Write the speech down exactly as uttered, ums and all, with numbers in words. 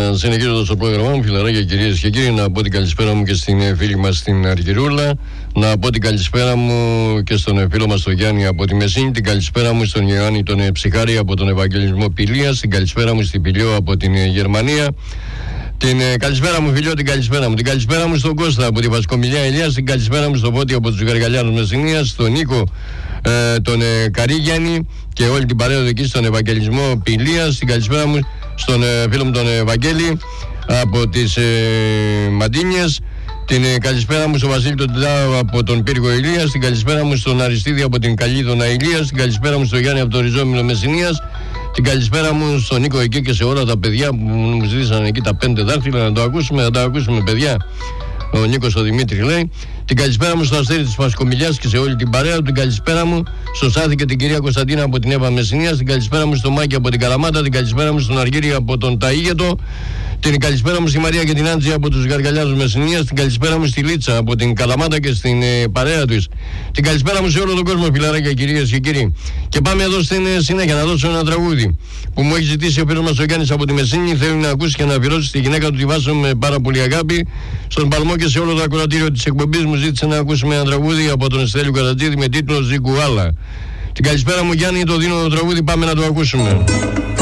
συνεχίζοντας το πρόγραμμά μου, φιλαράκια, κυρίες και κύριοι, να πω την καλησπέρα μου και στην φίλη μας την Αργυρούλα. Να πω την καλησπέρα μου και στον φίλο μας τον Γιάννη από τη Μεσίνη. Την καλησπέρα μου στον Ιωάννη τον Ψυχάρη από τον Ευαγγελισμό Πηλίας. Την καλησπέρα μου στην Πηλιό από την Γερμανία. Την ε, καλησπέρα μου, φιλιό, την καλησπέρα μου. Την καλησπέρα μου στον Κώστα από τη Βασκομιλιά Ηλίας. Την καλησπέρα μου στον Πότη από τους Γαργαλιάνους Μεσσηνίας. Στον Νίκο ε, τον ε, Καρίγιαννη και όλη την παρέα εκεί στον Ευαγγελισμό Πηλίας. Την καλησπέρα μου στον ε, φίλο μου τον Ευαγγέλη από τις ε, Μαντίνιες. Την ε, καλησπέρα μου στον Βασίλη τον Τιτάο από τον Πύργο Ηλίας. Την καλησπέρα μου στον Αριστίδη από την Καλίδωνα Ηλίας. Την καλησπέρα μου στον Γιάννη από το Ριζόμιλο Μεσσηνίας. Την καλησπέρα μου στον Νίκο εκεί και σε όλα τα παιδιά που μου ζήτησαν εκεί τα πέντε δάχτυλα να το ακούσουμε. Να το ακούσουμε, παιδιά. Ο Νίκος ο Δημήτρη λέει. Την καλησπέρα μου στο Αστέρι της Πασκομιλιάς και σε όλη την παρέα του. Την καλησπέρα μου στο Σάθη και την κυρία Κωνσταντίνα από την Εύα Μεσσηνίας. Την καλησπέρα μου στο Μάκη από την Καλαμάτα. Την καλησπέρα μου στον Αργύρη από τον Ταΐγετο. Την καλησπέρα μου στη Μαρία και την Άντζη από τους Γαργαλιάδους Μεσσηνίας. Την καλησπέρα μου στη Λίτσα από την Καλαμάτα και στην ε, παρέα τους. Την καλησπέρα μου σε όλο τον κόσμο, φιλαράκια, κυρίες και κύριοι. Και πάμε εδώ στην ε, συνέχεια να δώσω ένα τραγούδι που μου έχει ζητήσει ο φίλος μας ο Γιάννης από τη Μεσσίνη. Θέλει να ακούσει και να αφιερώσει στη γυναίκα του, τη Βάσο, με πάρα πολύ αγάπη. Στον Παλμό και σε όλο το ακροατήριο της εκπομπής μου ζήτησε να ακούσουμε ένα τραγούδι από τον Στέλιο Καρατζίδη με τίτλο Ζικουάλα. Την καλησπέρα μου, Γιάννη, το δίνω το τραγούδι, πάμε να το ακούσουμε.